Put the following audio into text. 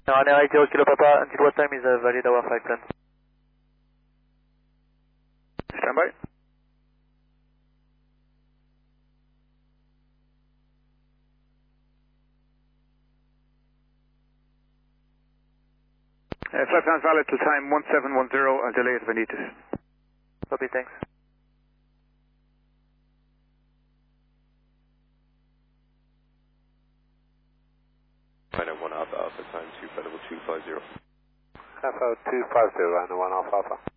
No, 80 Kilo Papa, until what time is valid our flight plan? Stand by. Flight plan valid till time 1710. I'll delay it if I need to. Copy, thanks. Final 1 Alpha Alpha, time 2 Federal 250. Alpha 250 and 1 Alpha Alpha.